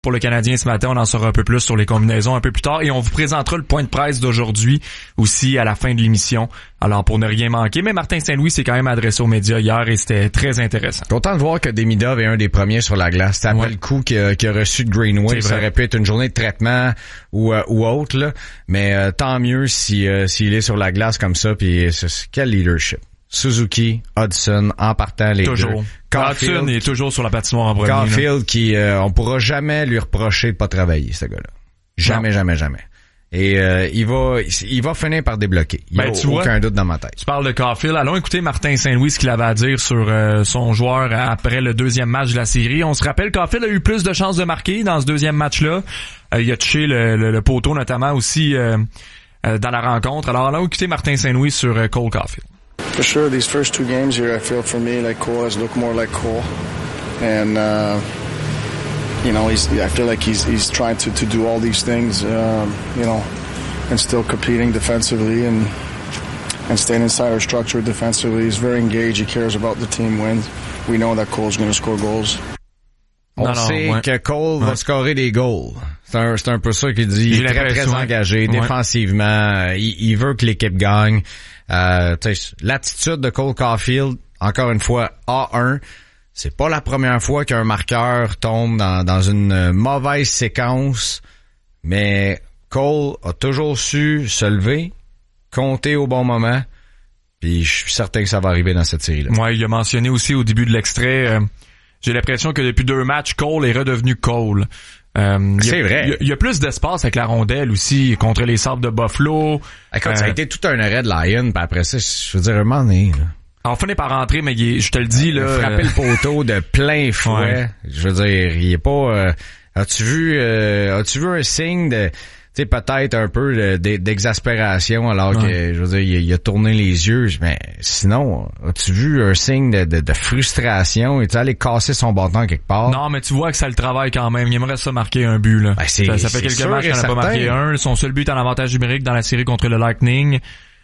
pour le Canadien ce matin. On en saura un peu plus sur les combinaisons un peu plus tard. Et on vous présentera le point de presse d'aujourd'hui aussi à la fin de l'émission. Alors, pour ne rien manquer. Mais Martin Saint-Louis s'est quand même adressé aux médias hier et c'était très intéressant. Content de voir que Demidov est un des premiers sur la glace. C'est après le coup qu'il a reçu de Greenway. Ça aurait pu être une journée de traitement ou autre, là. Mais tant mieux s'il est sur la glace comme ça. Puis quel leadership. Suzuki, Hudson, en partant les toujours. deux. Caulfield, Hudson est toujours sur la patinoire en premier. Caulfield qui, on pourra jamais lui reprocher de pas travailler, ce gars-là. Jamais. Et il va finir par débloquer. Il y a aucun doute dans ma tête. Tu parles de Caulfield. Allons écouter Martin Saint-Louis ce qu'il avait à dire sur son joueur après le deuxième match de la série. On se rappelle, Caulfield a eu plus de chances de marquer dans ce deuxième match-là. Il a touché le poteau notamment aussi dans la rencontre. Alors allons écouter Martin Saint-Louis sur Cole Caulfield. For sure, these first two games here, I feel for me like Cole has looked more like Cole, and I feel like he's trying to do all these things, and still competing defensively and staying inside our structure defensively. He's very engaged. He cares about the team wins. We know that Cole's going to score goals. On sait que Cole va scorer des goals. C'est un peu ça qu'il dit. Il est très engagé défensivement. Il veut que l'équipe gagne. L'attitude de Cole Caulfield, encore une fois, A1, c'est pas la première fois qu'un marqueur tombe dans une mauvaise séquence, mais Cole a toujours su se lever, compter au bon moment, puis je suis certain que ça va arriver dans cette série-là. Ouais, il a mentionné aussi au début de l'extrait, j'ai l'impression que depuis 2 matchs, Cole est redevenu Cole. C'est vrai. Il y a plus d'espace avec la rondelle aussi contre les Sabres de Buffalo. Écoute, ça a été tout un arrêt de Lion, puis après ça, je veux dire, un moment donné, là. On finit par rentrer, mais je te le dis, là. Frapper le poteau de plein fouet. Ouais. Je veux dire, il est pas, as-tu vu un signe de, tu sais, peut-être un peu d'exaspération alors que, je veux dire, il a tourné les yeux, mais sinon, as-tu vu un signe de frustration? Es-tu allé casser son bâton quelque part? Non, mais tu vois que ça le travaille quand même. Il aimerait ça marquer un but, là. Ben, ça fait quelques matchs qu'il n'a pas marqué un. Son seul but en avantage numérique dans la série contre le Lightning.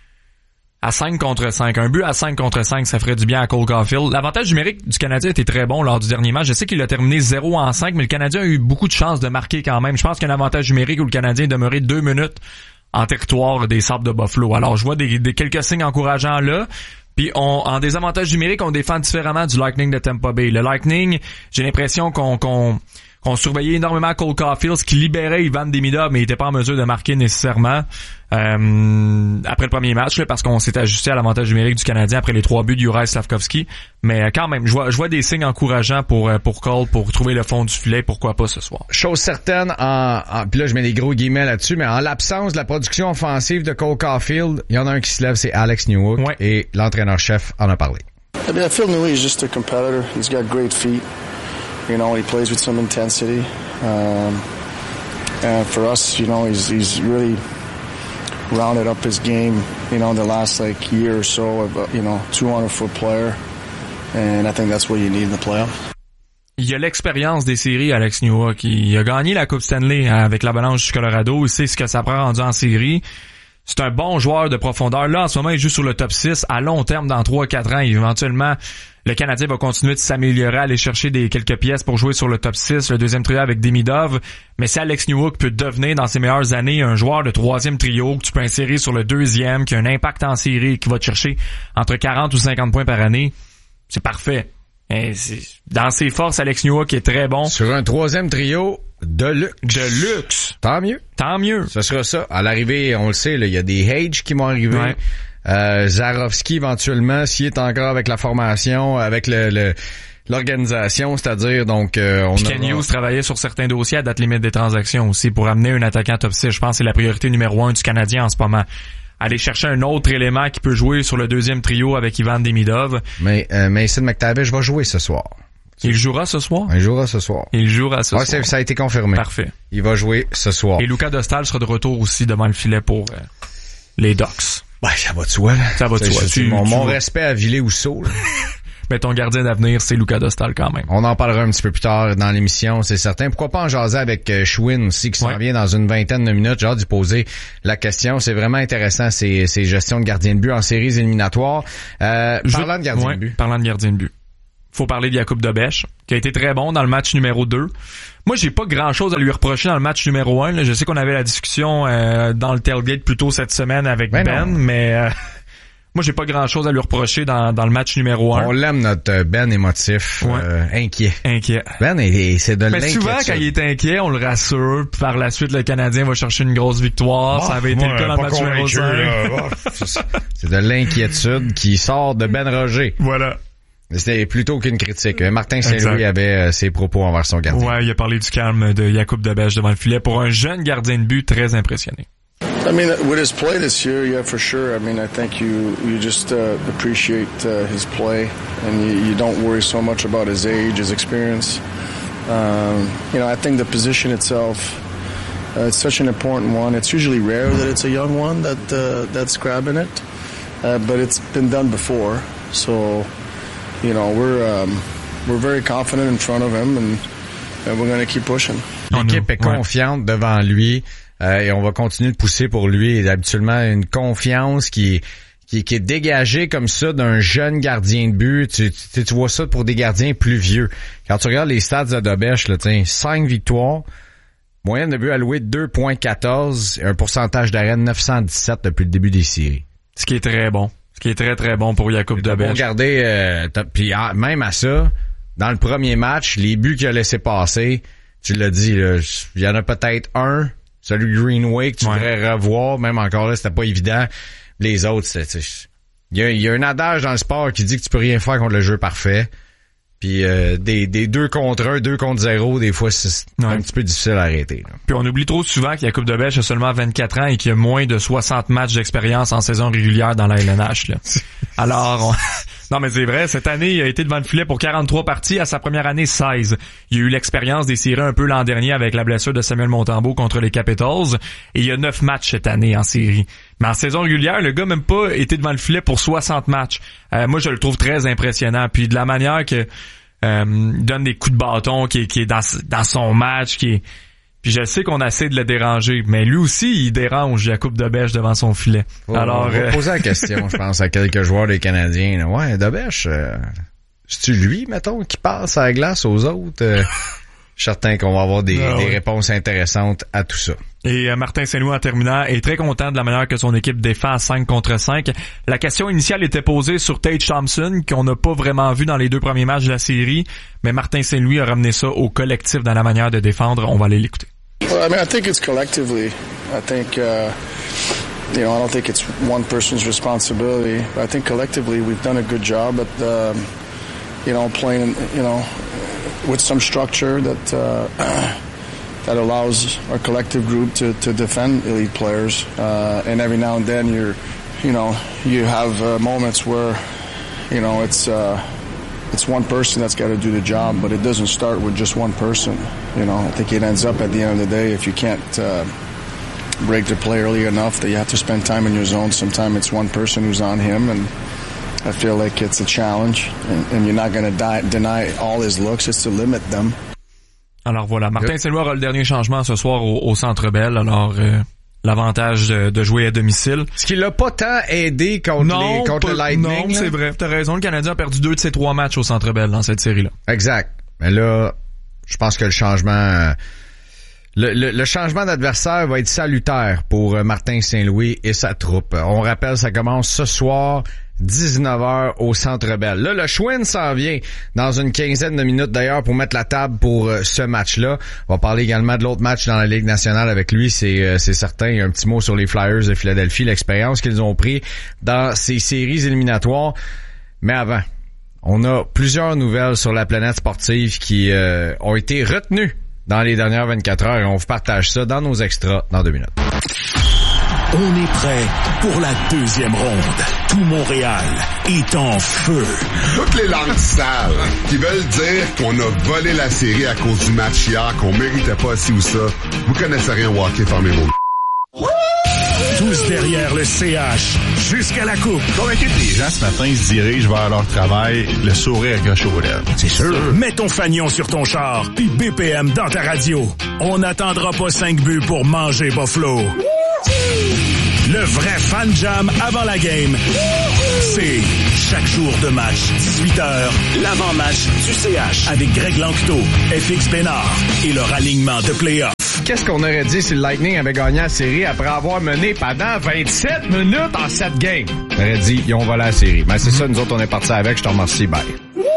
À 5 contre 5. Un but à 5 contre 5, ça ferait du bien à Cole Caulfield. L'avantage numérique du Canadien était très bon lors du dernier match. Je sais qu'il a terminé 0-5, mais le Canadien a eu beaucoup de chances de marquer quand même. Je pense qu'il y a un avantage numérique où le Canadien est demeuré 2 minutes en territoire des Sabres de Buffalo. Alors, je vois des quelques signes encourageants là. Puis en désavantage numérique, on défend différemment du Lightning de Tampa Bay. Le Lightning, j'ai l'impression qu'on surveillait énormément Cole Caulfield, ce qui libérait Ivan Demidov, mais il était pas en mesure de marquer nécessairement après le premier match, là, parce qu'on s'est ajusté à l'avantage numérique du Canadien après les 3 buts de Juraj Slafkovský. Mais quand même, je vois des signes encourageants pour Cole, pour trouver le fond du filet, pourquoi pas ce soir. Chose certaine, puis là je mets des gros guillemets là-dessus, mais en l'absence de la production offensive de Cole Caulfield, il y en a un qui se lève, c'est Alex Newhook, et l'entraîneur-chef en a parlé. I feel Newhook is just a competitor. He's got great feet. He plays with some intensity. And for us, he's really rounded up his game, the last year or so of, 200-foot player. And I think that's what you need in the playoffs. Il a l'expérience des séries, Alex Newhook. Il a gagné la Coupe Stanley avec l'Avalanche du Colorado. Il sait ce que ça prend rendu en série. C'est un bon joueur de profondeur. Là, en ce moment, il joue sur le top 6. À long terme, dans 3-4 ans, éventuellement, le Canadien va continuer de s'améliorer, aller chercher quelques pièces pour jouer sur le top 6, le deuxième trio avec Demidov. Mais si Alex Newhook peut devenir, dans ses meilleures années, un joueur de troisième trio que tu peux insérer sur le deuxième, qui a un impact en série, qui va te chercher entre 40 ou 50 points par année, c'est parfait. Et dans ses forces, Alex Newhook est très bon. Sur un troisième trio de luxe. De luxe. Tant mieux. Tant mieux. Ce sera ça. À l'arrivée, on le sait, il y a des Hage qui vont arriver. Ouais. Zarovski, éventuellement, s'il est encore avec la formation, avec l'organisation, c'est-à-dire, donc, Ken Hughes travaillait sur certains dossiers à date limite des transactions aussi pour amener un attaquant top 6. Je pense que c'est la priorité numéro 1 du Canadien en ce moment. Aller chercher un autre élément qui peut jouer sur le deuxième trio avec Ivan Demidov. Mais Mason McTavish va jouer ce soir. Il jouera ce soir? Il jouera ce soir. Il jouera ce soir. Ça a été confirmé. Parfait. Il va jouer ce soir. Et Luca Dostal sera de retour aussi devant le filet pour les Ducks. Ouais, ça va de soi, là. Ça va de soi. Mon respect à Ville-Housseau, là. Mais ton gardien d'avenir, c'est Luca Dostal quand même. On en parlera un petit peu plus tard dans l'émission, c'est certain. Pourquoi pas en jaser avec Schwinn aussi, qui s'en vient dans une vingtaine de minutes. J'ai hâte d'y poser la question. C'est vraiment intéressant, ces gestions de gardien de but en séries éliminatoires. Parlant de gardien de but. Parlant de gardien de but. Faut parler de Jakub Dobeš, qui a été très bon dans le match numéro 2. Moi, j'ai pas grand-chose à lui reprocher dans le match numéro 1. Là. Je sais qu'on avait la discussion dans le tailgate plus tôt cette semaine avec mais moi, j'ai pas grand-chose à lui reprocher dans le match numéro 1. On l'aime, notre Ben émotif, inquiet. Ben, c'est de l'inquiétude. Mais souvent, quand il est inquiet, on le rassure. Puis par la suite, le Canadien va chercher une grosse victoire. Ça avait été le cas dans le match numéro 5. C'est de l'inquiétude qui sort de Ben Roger. Voilà. C'était plutôt qu'une critique. Martin Saint-Louis avait ses propos envers son gardien. Ouais, il a parlé du calme de Jakub Dobeš devant le filet pour un jeune gardien de but très impressionné. I mean, with his play this year, yeah, for sure. I mean, I think you just appreciate his play, and you don't worry so much about his age, his experience. I think the position itself, it's such an important one. It's usually rare that it's a young one that's grabbing it, but it's been done before. So, we're very confident in front of him, and we're going to keep pushing. L'équipe est confiante devant lui. Et on va continuer de pousser pour lui. Et habituellement, une confiance qui est dégagée comme ça d'un jeune gardien de but. Tu vois ça pour des gardiens plus vieux. Quand tu regardes les stats de Dobeš, là, 5 victoires, moyenne de but allouée de 2.14 et un pourcentage d'arrêt de 917 depuis le début des séries. Ce qui est très bon. Ce qui est très, très bon pour Jakub Dobeš. Regardez, puis même à ça, dans le premier match, les buts qu'il a laissé passer, tu l'as dit, il y en a peut-être un, celui de Greenway que tu devrais revoir, même encore là, c'était pas évident. Les autres, il y a un adage dans le sport qui dit que tu peux rien faire contre le jeu parfait. Puis des 2 contre 1, 2 contre 0, des fois c'est un petit peu difficile à arrêter. Là. Puis on oublie trop souvent qu'il Jakub Dobeš a seulement 24 ans et qu'il a moins de 60 matchs d'expérience en saison régulière dans la LNH. Là. Alors, non mais c'est vrai, cette année il a été devant le filet pour 43 parties, à sa première année 16. Il a eu l'expérience des séries un peu l'an dernier avec la blessure de Samuel Montembeault contre les Capitals et il y a 9 matchs cette année en série. Mais en saison régulière, le gars même pas été devant le filet pour 60 matchs. Moi je le trouve très impressionnant, puis de la manière que donne des coups de bâton qui est dans son match, puis je sais qu'on essaie de le déranger, mais lui aussi il dérange Jakub Dobeš devant son filet. Alors on va poser la question, je pense, à quelques joueurs des Canadiens. Là. Ouais, Dobeš, c'est-tu lui, mettons, qui passe à la glace aux autres? Je suis certain qu'on va avoir des réponses intéressantes à tout ça. Et Martin Saint-Louis, en terminant, est très content de la manière que son équipe défend à 5 contre 5. La question initiale était posée sur Tage Thompson, qu'on n'a pas vraiment vu dans les 2 premiers matchs de la série, mais Martin Saint-Louis a ramené ça au collectif dans la manière de défendre. On va aller l'écouter. Well, I mean, I think it's collectively. I think, I don't think it's one person's responsibility, but I think collectively we've done a good job at, playing, with some structure that allows our collective group to defend elite players. And every now and then you have moments where, it's one person that's got to do the job, but it doesn't start with just one person. I think it ends up at the end of the day if you can't break the play early enough that you have to spend time in your zone. Sometimes it's one person who's on him, and I feel like it's a challenge, and you're not going to deny all his looks. It's to limit them. Alors voilà, Martin Saint-Louis aura le dernier changement ce soir au Centre Bell. Alors l'avantage de jouer à domicile. Ce qui l'a pas tant aidé contre le Lightning. Non, c'est vrai. T'as raison. Le Canadien a perdu 2 de ses 3 matchs au Centre Bell dans cette série-là. Exact. Mais là, je pense que le changement... Le changement d'adversaire va être salutaire pour Martin Saint-Louis et sa troupe. On rappelle, ça commence ce soir, 19h au Centre Bell. Là, le Schwinn s'en vient dans une quinzaine de minutes d'ailleurs pour mettre la table pour ce match-là. On va parler également de l'autre match dans la Ligue nationale avec lui, c'est certain. Il y a un petit mot sur les Flyers de Philadelphie, l'expérience qu'ils ont pris dans ces séries éliminatoires. Mais avant, on a plusieurs nouvelles sur la planète sportive qui ont été retenues dans les dernières 24 heures et on vous partage ça dans nos extras dans 2 minutes. On est prêt pour la deuxième ronde. Tout Montréal est en feu. Toutes les langues sales qui veulent dire qu'on a volé la série à cause du match hier, qu'on méritait pas ci ou ça. Vous connaissez rien au hockey, fermez vos... Tous derrière le CH, jusqu'à la coupe. Convaincu que les gens ce matin se dirigent vers leur travail, le sourire accroché aux lèvres. C'est sûr. Mets ton fanion sur ton char, puis BPM dans ta radio. On n'attendra pas 5 buts pour manger Buffalo. Le vrai fan jam avant la game, c'est chaque jour de match, 18h, l'avant-match du CH avec Greg Lanctot, FX Bénard et leur alignement de play-off. Qu'est-ce qu'on aurait dit si le Lightning avait gagné la série après avoir mené pendant 27 minutes en 7 games? On aurait dit, ils ont volé la série. Mais c'est ça, nous autres, on est partis avec. Je te remercie, bye.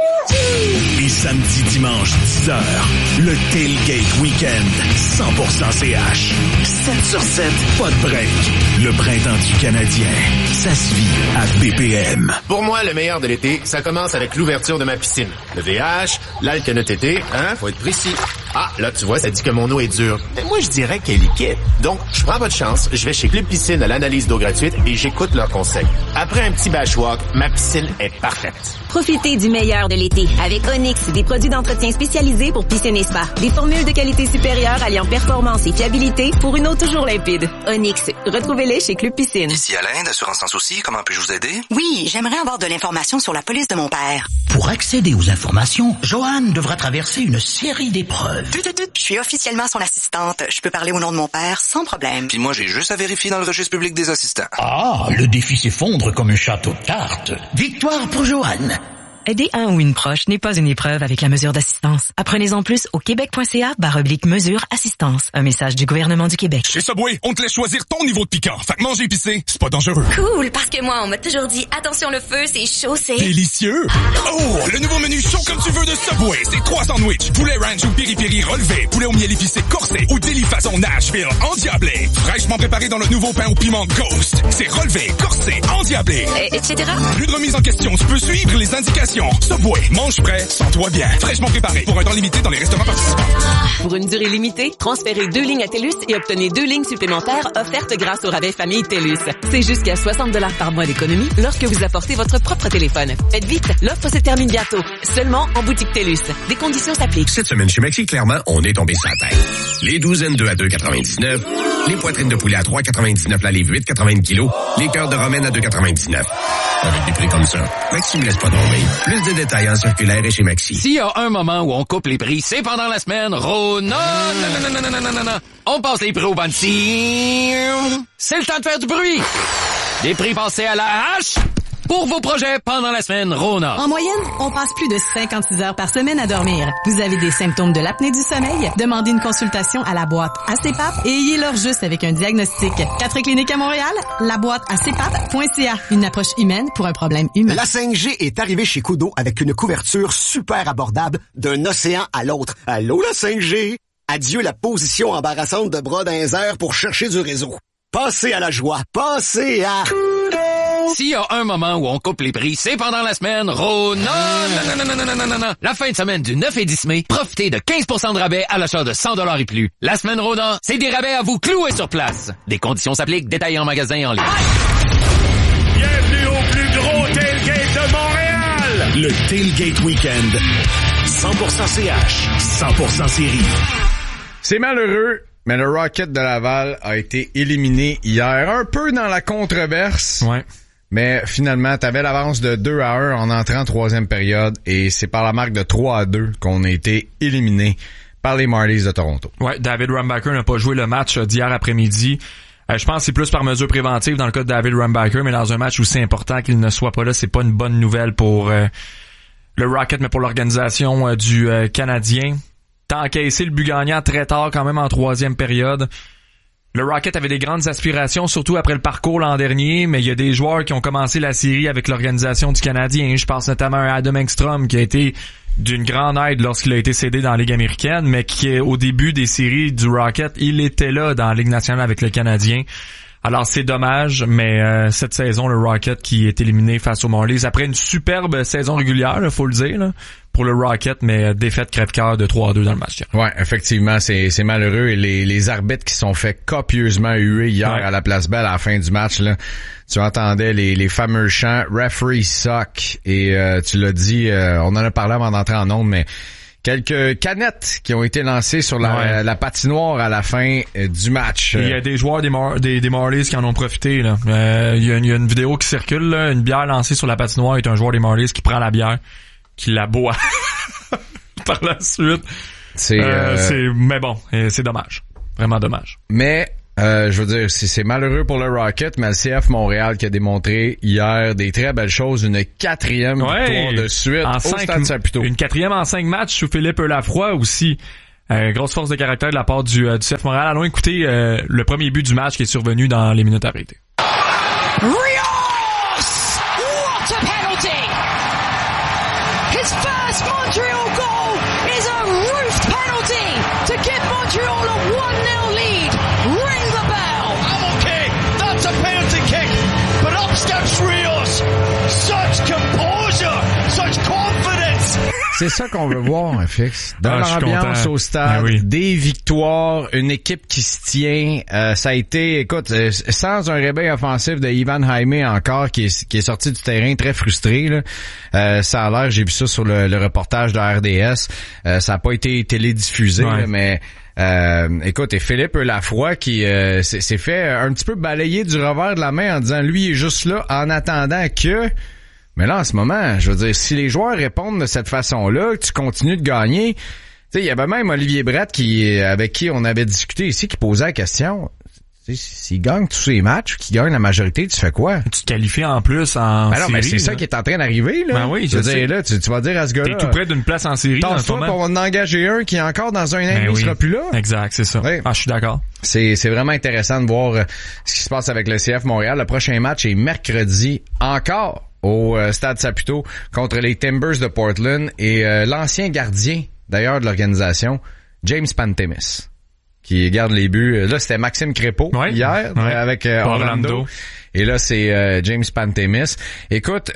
Et samedi, dimanche, 10h, le Tailgate Weekend, 100% CH. 7 sur 7, pas de break. Le printemps du Canadien, ça se vit à BPM. Pour moi, le meilleur de l'été, ça commence avec l'ouverture de ma piscine. Le VH, l'alcanotété, faut être précis. Ah, là, tu vois, ça dit que mon eau est dure. Mais moi, je dirais qu'elle est liquide. Donc, je prends votre chance, je vais chez Club Piscine à l'analyse d'eau gratuite et j'écoute leurs conseils. Après un petit bashwalk, ma piscine est parfaite. Profitez du meilleur de l'été avec Onyx, des produits d'entretien spécialisés pour piscine et spa. Des formules de qualité supérieure alliant performance et fiabilité pour une eau toujours limpide. Onyx, retrouvez-les chez Club Piscine. Ici Alain, d'Assurance Sans Souci, comment puis-je vous aider? Oui, j'aimerais avoir de l'information sur la police de mon père. Pour accéder aux informations, Joanne devra traverser une série d'épreuves. Je suis officiellement son assistante. Je peux parler au nom de mon père sans problème. Puis moi, j'ai juste à vérifier dans le registre public des assistants. Ah, le défi s'effondre comme un château de cartes. Victoire pour Joanne. Aider un ou une proche n'est pas une épreuve avec la mesure d'assistance. Apprenez-en plus au québec.ca/mesure assistance. Un message du gouvernement du Québec. Chez Subway, on te laisse choisir ton niveau de piquant. Fait que manger épicé, c'est pas dangereux. Cool, parce que moi, on m'a toujours dit, attention le feu, c'est chaud, c'est... Délicieux! Oh, le nouveau menu chaud comme tu veux de Subway. C'est 3 sandwichs, poulet ranch ou piri-piri relevé, poulet au miel épicé corsé ou délit façon Nashville endiablé. Fraîchement préparé dans le nouveau pain au piment Ghost. C'est relevé, corsé, endiablé. Etc. Plus de remise en question, tu peux suivre les indications. Subway, mange prêt, sens-toi bien. Fraîchement préparé pour un temps limité dans les restaurants participants. Pour une durée limitée, transférez 2 lignes à TELUS et obtenez 2 lignes supplémentaires offertes grâce au rabais famille TELUS. C'est jusqu'à 60 $ par mois d'économie lorsque vous apportez votre propre téléphone. Faites vite, l'offre se termine bientôt. Seulement en boutique TELUS. Des conditions s'appliquent. Cette semaine chez Maxi, clairement, on est tombé sur la tête. Les douzaines 2 à 2,99. Les poitrines de poulet à 3,99 la livre 8,80 kg. Les cœurs de romaine à 2,99. Avec des prix comme ça, Maxi me laisse pas tomber. Plus de détails en circulaire et chez Maxi. S'il y a un moment où on coupe les prix, c'est pendant la semaine Rona. On passe les prix au Bansi. C'est le temps de faire du bruit. Des prix passés à la hache pour vos projets pendant la semaine Rona. En moyenne, on passe plus de 56 heures par semaine à dormir. Vous avez des symptômes de l'apnée du sommeil? Demandez une consultation à la boîte ACPAP et ayez-leur juste avec un diagnostic. 4 cliniques à Montréal, la boîte acpap.ca. Une approche humaine pour un problème humain. La 5G est arrivée chez Kudo avec une couverture super abordable d'un océan à l'autre. Allô la 5G? Adieu la position embarrassante de bras dans les airs pour chercher du réseau. Passez à la joie. Passez à... S'il y a un moment où on coupe les prix, c'est pendant la semaine Rona. La fin de semaine du 9 et 10 mai, profitez de 15% de rabais à l'achat de 100 $ et plus. La semaine Rona, c'est des rabais à vous clouer sur place. Des conditions s'appliquent, détaillés en magasin et en ligne. Bienvenue au plus gros tailgate de Montréal! Le Tailgate Weekend. 100% CH, 100% série. C'est malheureux, mais le Rocket de Laval a été éliminé hier, un peu dans la controverse. Ouais. Mais finalement, t'avais l'avance de 2-1 en entrant en troisième période et c'est par la marque de 3-2 qu'on a été éliminé par les Marlies de Toronto. Ouais, David Rumbacher n'a pas joué le match d'hier après-midi. Je pense que c'est plus par mesure préventive dans le cas de David Rumbacher, mais dans un match où c'est important qu'il ne soit pas là, c'est pas une bonne nouvelle pour le Rocket, mais pour l'organisation du Canadien. T'as encaissé le but gagnant très tard quand même en troisième période. Le Rocket avait des grandes aspirations, surtout après le parcours l'an dernier, mais il y a des joueurs qui ont commencé la série avec l'organisation du Canadien. Je pense notamment à Adam Engstrom qui a été d'une grande aide lorsqu'il a été cédé dans la Ligue américaine, mais qui, au début des séries du Rocket, il était là dans la Ligue nationale avec le Canadien. Alors c'est dommage, mais cette saison, le Rocket qui est éliminé face aux Marlies après une superbe saison régulière, faut le dire, là, pour le Rocket, mais défaite crève-cœur de 3-2 dans le match. Ouais, effectivement, c'est malheureux et les arbitres qui sont fait copieusement huer hier à la Place Belle à la fin du match, là, tu entendais les fameux chants « Referee suck » et tu l'as dit, on en a parlé avant d'entrer en ondes, mais quelques canettes qui ont été lancées sur la patinoire à la fin du match. Il y a des joueurs des Marlies qui en ont profité. Là. Il y a une vidéo qui circule, là, une bière lancée sur la patinoire et un joueur des Marlies qui prend la bière, qui la boit par la suite. Mais bon, c'est dommage. Vraiment dommage. Mais je veux dire, c'est malheureux pour le Rocket, mais le CF Montréal qui a démontré hier des très belles choses, une 4e victoire de suite au Stade Saputo. Une 4e en 5 matchs sous Philippe Lafroy aussi. Grosse force de caractère de la part du CF Montréal. Allons écouter le premier but du match qui est survenu dans les minutes arrêtées. Rios! What a penalty! His first Montreal goal is a roofed penalty to give Montreal a 1-0 lead. Ring the bell! Okay, that's a penalty kick, but up steps Rios. Such composure, such confidence. C'est ça qu'on veut voir, FX. Dans l'ambiance au stade, des victoires, une équipe qui se tient. Ça a été, écoute, sans un réveil offensif de Ivan Jaime encore, qui est sorti du terrain très frustré. Là. Ça a l'air, j'ai vu ça sur le reportage de RDS. Ça a pas été télédiffusé, là, mais... écoute, et Philippe Lafroy qui s'est fait un petit peu balayer du revers de la main en disant lui il est juste là en attendant que... Mais là, en ce moment, je veux dire, si les joueurs répondent de cette façon-là, que tu continues de gagner... Tu sais, il y avait même Olivier Brett avec qui on avait discuté ici, qui posait la question... S'il gagne tous ses matchs, qu'il gagne la majorité, tu fais quoi? Tu te qualifies en plus en série. Mais c'est ça qui est en train d'arriver, là. Ben oui, je veux dire, là, tu vas dire à ce gars-là. T'es tout près d'une place en série. Pense-toi pour en engager un qui est encore dans un an, il sera plus là. Exact, c'est ça. Oui. Ah, je suis d'accord. C'est vraiment intéressant de voir ce qui se passe avec le CF Montréal. Le prochain match est mercredi encore au Stade Saputo contre les Timbers de Portland et l'ancien gardien, d'ailleurs, de l'organisation, James Pantemis, qui garde les buts. Là, c'était Maxime Crépeau hier avec Orlando. Et là, c'est James Pantemis. Écoute,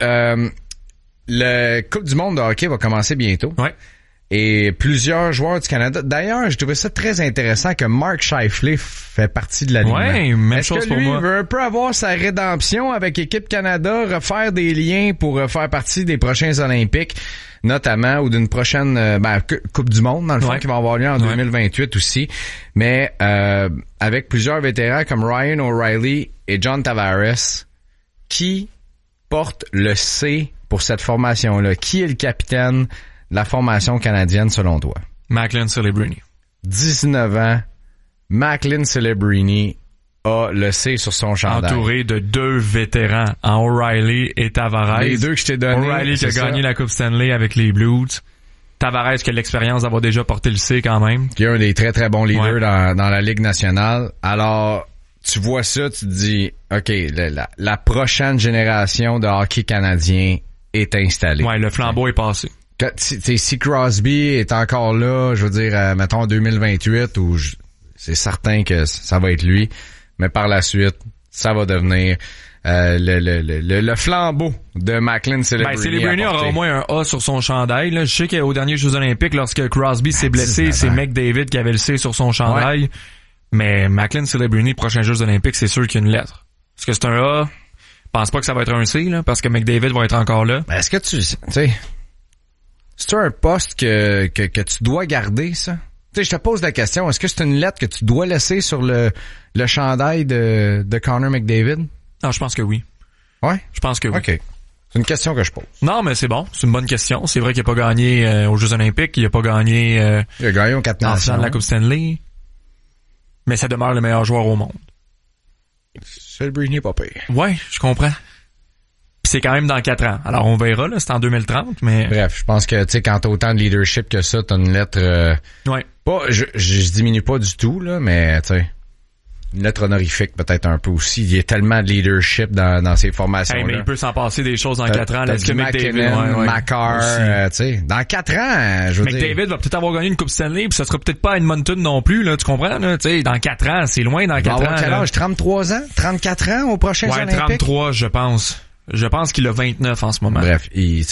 le Coupe du monde de hockey va commencer bientôt. Ouais. Et plusieurs joueurs du Canada. D'ailleurs, je trouvais ça très intéressant que Mark Scheifele fait partie de l'alignement. Ouais, même chose Est-ce que pour lui moi. veut un peu avoir sa rédemption avec Équipe Canada, refaire des liens pour faire partie des prochains Olympiques, notamment, ou d'une prochaine Coupe du monde, dans le fond, qui va avoir lieu en 2028 aussi. Mais avec plusieurs vétérans comme Ryan O'Reilly et John Tavares, qui porte le C pour cette formation-là? Qui est le capitaine de la formation canadienne, selon toi? Macklin Celebrini. 19 ans. Macklin Celebrini a le C sur son chandail. Entouré de 2 vétérans, en O'Reilly et Tavares. Les 2 que je t'ai donnés. O'Reilly qui a gagné la Coupe Stanley avec les Blues. Tavares qui a l'expérience d'avoir déjà porté le C quand même. Qui est un des très très bons leaders dans la Ligue nationale. Alors, tu vois ça, tu te dis, OK, la prochaine génération de hockey canadien est installée. Ouais, le flambeau est passé. Si Crosby est encore là, je veux dire, mettons en 2028, c'est certain que ça va être lui, mais par la suite, ça va devenir le flambeau de Macklin Celebrini. Celebrini aura au moins un A sur son chandail. Là. Je sais qu'aux derniers Jeux olympiques, lorsque Crosby s'est blessé, c'est McDavid qui avait le C sur son chandail. Ouais. Mais Macklin Celebrini, prochain Jeux olympiques, c'est sûr qu'il y a une lettre. Est-ce que c'est un A? Je pense pas que ça va être un C, là, parce que McDavid va être encore là. Ben, est-ce que tu sais... C'est un poste que tu dois garder, ça? Tu sais, je te pose la question, est-ce que c'est une lettre que tu dois laisser sur le chandail de Connor McDavid? Non, je pense que oui. Ouais? Je pense que oui. OK. C'est une question que je pose. Non, mais c'est bon. C'est une bonne question. C'est vrai qu'il a pas gagné aux Jeux olympiques. Il a pas gagné... il a gagné aux 4 nations. En la Coupe Stanley. Mais ça demeure le meilleur joueur au monde. Celebrini n'est pas pire. Ouais, je comprends. Pis c'est quand même dans 4 ans. Alors on verra, là, c'est en 2030, mais... Bref, je pense que, tu sais, quand t'as autant de leadership que ça, t'as une lettre... Ouais. Pas, je diminue pas du tout, là, mais, tu sais, une lettre honorifique peut-être un peu aussi. Il y a tellement de leadership dans ces formations-là. Hey, mais il peut s'en passer des choses dans 4 ans. Là, est-ce que McDavid, Makar, tu sais, dans 4 ans, je veux dire... McDavid va peut-être avoir gagné une Coupe Stanley, puis ça sera peut-être pas à Edmonton non plus, là, tu comprends, là, tu sais, dans 4 ans, c'est loin dans 4 ans. Quel âge? 33 ans? 34 ans aux prochains Olympiques? 33, je pense. Je pense qu'il a 29 en ce moment. Bref,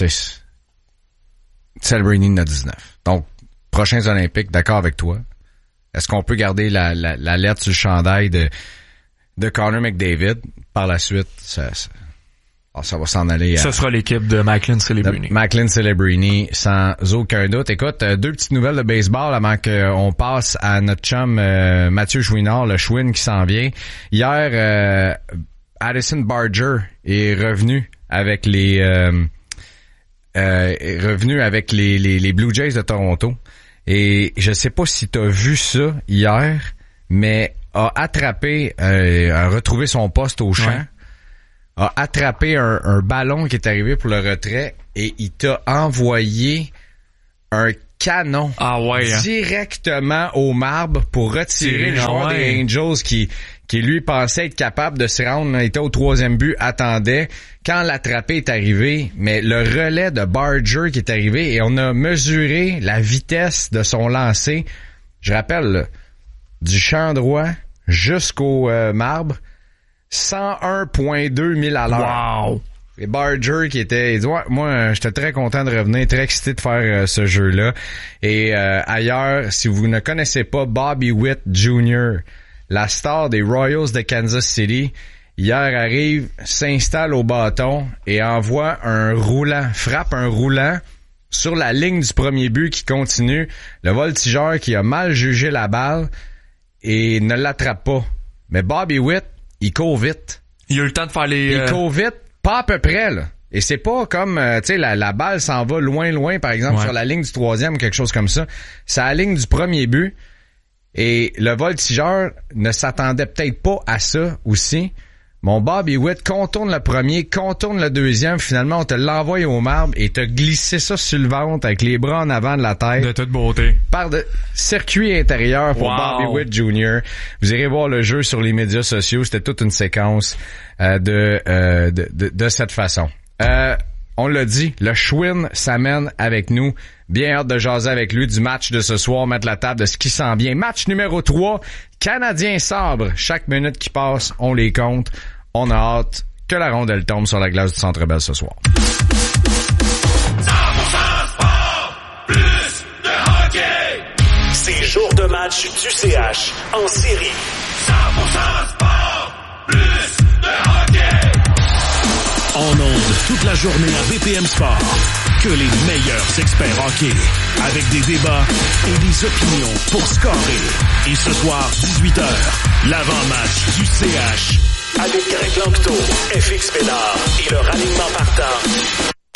Celebrini en a 19. Donc, prochains Olympiques, d'accord avec toi. Est-ce qu'on peut garder la lettre sur le chandail de Connor McDavid? Par la suite, ça va s'en aller. Ce sera l'équipe de Macklin Celebrini. Macklin Celebrini, sans aucun doute. Écoute, 2 petites nouvelles de baseball avant qu'on passe à notre chum Mathieu Chouinard, le Chouin qui s'en vient. Hier, Addison Barger est revenu avec les Blue Jays de Toronto. Et je sais pas si t'as vu ça hier, mais a attrapé, a retrouvé son poste au champ, a attrapé un ballon qui est arrivé pour le retrait et il t'a envoyé un canon directement au marbre pour retirer le joueur des Angels qui lui pensait être capable de se rendre. Il était au 3e but, attendait. Quand l'attrapé est arrivé, mais le relais de Barger qui est arrivé et on a mesuré la vitesse de son lancer. Je rappelle, là, du champ droit jusqu'au marbre, 101.2 milles à l'heure. Wow! Et Barger qui était... Il dit, ouais, moi, j'étais très content de revenir, très excité de faire ce jeu-là. Et ailleurs, si vous ne connaissez pas Bobby Witt Jr., la star des Royals de Kansas City, hier arrive, s'installe au bâton et envoie frappe un roulant sur la ligne du premier but qui continue. Le voltigeur qui a mal jugé la balle et ne l'attrape pas. Mais Bobby Witt, il court vite. Il a eu le temps de faire les... Il court vite, pas à peu près, là. Et c'est pas comme, tu sais, la balle s'en va loin, par exemple, sur la ligne du 3e ou quelque chose comme ça. C'est à la ligne du premier but. Et le voltigeur ne s'attendait peut-être pas à ça aussi. Mon Bobby Witt contourne le premier, contourne le 2e. Finalement, on te l'envoie au marbre et te glissé ça sur le ventre avec les bras en avant de la tête. De toute beauté. Par de circuit intérieur pour Bobby Witt Jr. Vous irez voir le jeu sur les médias sociaux. C'était toute une séquence de cette façon. On l'a dit, le Schwinn s'amène avec nous. Bien hâte de jaser avec lui du match de ce soir, mettre la table de ce qui s'en vient. Match numéro 3, Canadien sabre. Chaque minute qui passe, on les compte. On a hâte que la rondelle tombe sur la glace du Centre Bell ce soir. 100% sport, plus de hockey. C'est jour de match du CH en série. 100% sport, plus de hockey. En ondes toute la journée à BPM Sport. Que les meilleurs experts hockey. Avec des débats et des opinions pour scorer. Et ce soir, 18h, l'avant-match du CH. Avec Greg Lanctot, FX Bédard